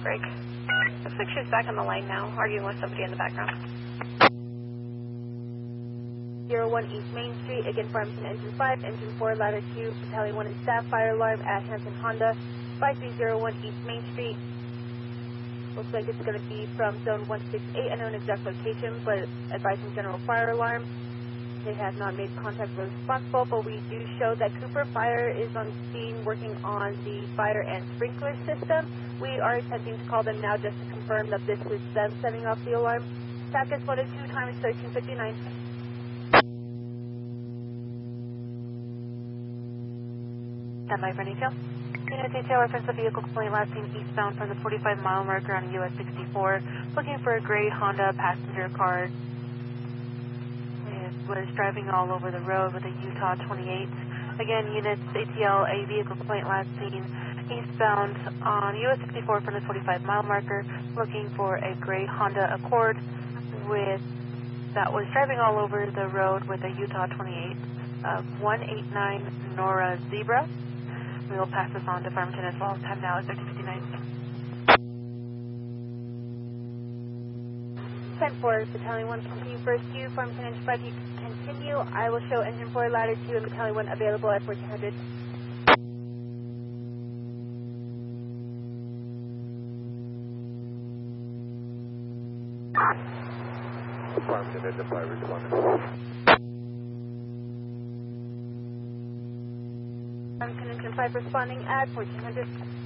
break. Looks like she's back on the line now, arguing with somebody in the background. 01 East Main Street, again Farmington Engine 5, Engine 4, Ladder 2, Battalion 1 and staff, fire alarm at Hanson Honda, 5301 East Main Street. Looks like it's going to be from zone 168, unknown exact location, but advising general fire alarm. They have not made contact with responsible, but we do show that Cooper Fire is on scene working on the fire and sprinkler system. We are attempting to call them now just to confirm that this is them setting off the alarm. Package 1 and 2 times 1359. Stand by for detail. Unit detail, reference the vehicle complaint last seen eastbound from the 45-mile marker on US 64, looking for a gray Honda passenger car. It was driving all over the road with a Utah 28. Again, units ATL, a vehicle complaint last seen eastbound on US 64 from the 45-mile marker, looking for a gray Honda Accord that was driving all over the road with a Utah 28 of 189 Nora Zebra. We will pass this on to Farmington as well. Time now is 13:59. 10-4, Battalion 1, continue first Q, Farmington Engine 5, you can continue. I will show Engine 4, Ladder 2, and Battalion 1 available at 1400. Farmington Engine 5 responding. Farmington Engine 5 responding at 1400.